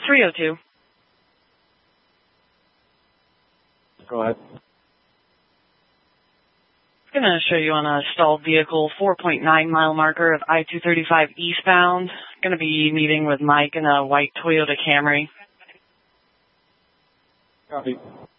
302. Go ahead. I'm going to show you on a stalled vehicle, 4.9 mile marker of I-235 eastbound. Going to be meeting with Mike in a white Toyota Camry. Copy.